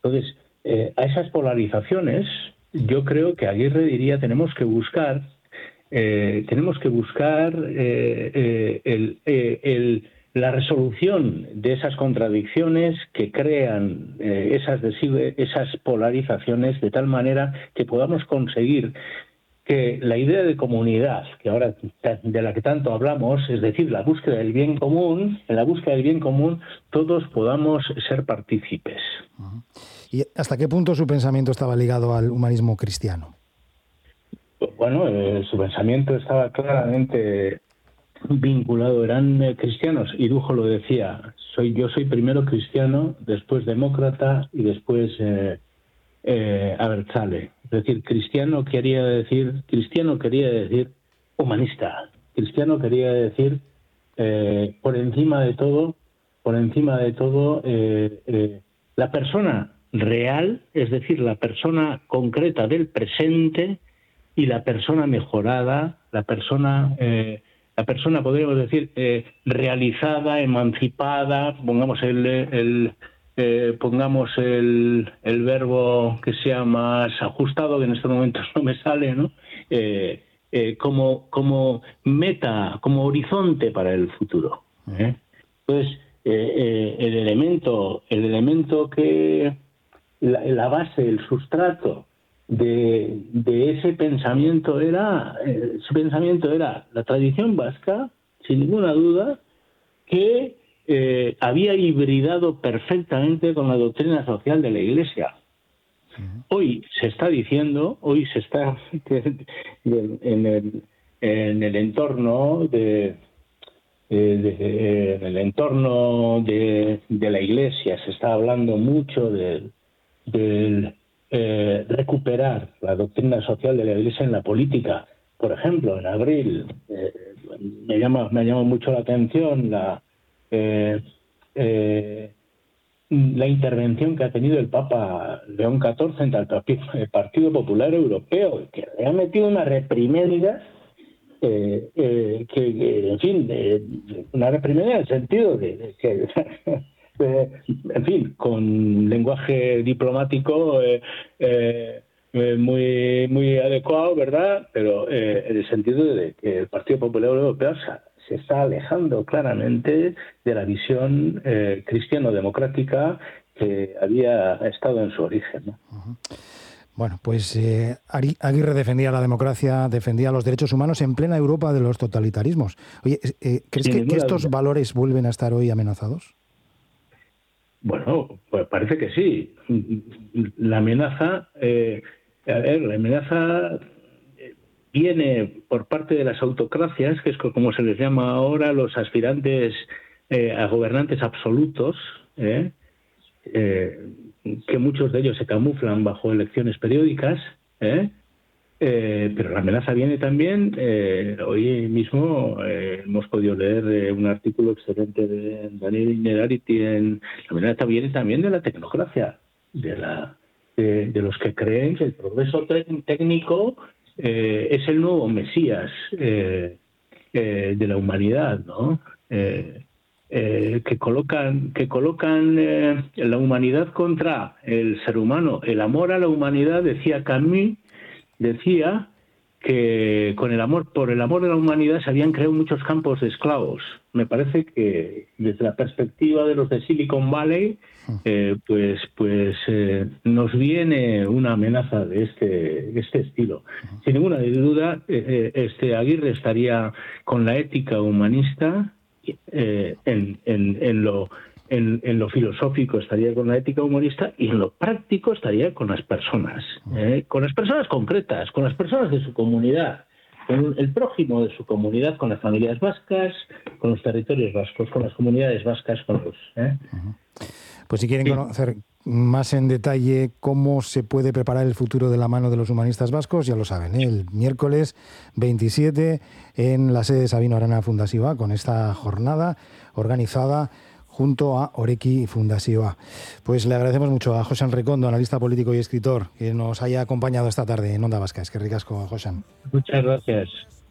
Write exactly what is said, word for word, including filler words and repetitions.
Entonces, eh, a esas polarizaciones, yo creo que Aguirre diría, tenemos que buscar, eh, tenemos que buscar eh, eh, el, eh, el, la resolución de esas contradicciones que crean eh, esas, esas polarizaciones, de tal manera que podamos conseguir que la idea de comunidad, que ahora de la que tanto hablamos, es decir, la búsqueda del bien común, en la búsqueda del bien común todos podamos ser partícipes. Uh-huh. ¿Y hasta qué punto su pensamiento estaba ligado al humanismo cristiano? Bueno, eh, su pensamiento estaba claramente vinculado, eran eh, cristianos, y Dujo lo decía, soy yo soy primero cristiano, después demócrata y después eh, eh, Abertzale. Es decir, cristiano quería decir, cristiano quería decir humanista, cristiano quería decir eh, por encima de todo, por encima de todo eh, eh, la persona real, es decir, la persona concreta del presente y la persona mejorada, la persona, eh, la persona podríamos decir eh, realizada, emancipada, pongamos el, el eh, pongamos el, el verbo que sea más ajustado, que en estos momentos no me sale, ¿no? Eh, eh, como como meta, como horizonte para el futuro. ¿eh? Entonces eh, eh, el elemento, el elemento que la, la base, el sustrato de, de ese pensamiento era, eh, ese pensamiento era la tradición vasca, sin ninguna duda, que eh, había hibridado perfectamente con la doctrina social de la Iglesia. Hoy se está diciendo, hoy se está en el, en el entorno de, de, en el entorno de, de la Iglesia se está hablando mucho del de, eh, recuperar la doctrina social de la Iglesia en la política. Por ejemplo, en abril eh, me llama me llama mucho la atención la eh, eh, la intervención que ha tenido el Papa León catorce entre el Partido Popular Europeo, que le ha metido una reprimenda, eh, eh, que, que, en fin, eh, una reprimenda en el sentido de, de que, eh, en fin, con lenguaje diplomático eh, eh, muy, muy adecuado, ¿verdad? Pero eh, en el sentido de que el Partido Popular Europeo se está alejando claramente de la visión eh, cristiano-democrática que había estado en su origen, ¿no? Uh-huh. Bueno, pues eh, Aguirre defendía la democracia, defendía los derechos humanos en plena Europa de los totalitarismos. Oye, eh, ¿crees que, que estos duda. valores vuelven a estar hoy amenazados? Bueno, pues parece que sí. La amenaza, eh, a ver, la amenaza viene por parte de las autocracias, que es como se les llama ahora, los aspirantes eh, a gobernantes absolutos, ¿eh? Eh, que muchos de ellos se camuflan bajo elecciones periódicas, ¿eh? Eh, pero la amenaza viene también, eh, hoy mismo eh, hemos podido leer eh, un artículo excelente de Daniel Innerarity en la amenaza viene también de la tecnocracia, de, la, de, de los que creen que el progreso técnico eh, es el nuevo Mesías eh, eh, de la humanidad, ¿no? Eh, Eh, que colocan que colocan eh, la humanidad contra el ser humano. El amor a la humanidad, decía Camus, decía que con el amor por el amor de la humanidad se habían creado muchos campos de esclavos. Me parece que desde la perspectiva de los de Silicon Valley, eh, pues pues eh, nos viene una amenaza de este de este estilo. Sin ninguna duda, eh, este Aguirre estaría con la ética humanista. Eh, en, en, en, lo, en, en lo filosófico estaría con la ética humanista y en lo práctico estaría con las personas, eh, con las personas concretas, con las personas de su comunidad, con el prójimo de su comunidad, con las familias vascas, con los territorios vascos, con las comunidades vascas, con los... ¿eh? Pues si quieren sí. conocer más en detalle cómo se puede preparar el futuro de la mano de los humanistas vascos, ya lo saben, ¿eh? El miércoles veintisiete en la sede de Sabino Arana Fundazioa, con esta jornada organizada junto a Oreki Fundazioa. Pues le agradecemos mucho a Joxan Recondo, analista político y escritor, que nos haya acompañado esta tarde en Onda Vasca. Es que ricasco, Joxan. Muchas gracias.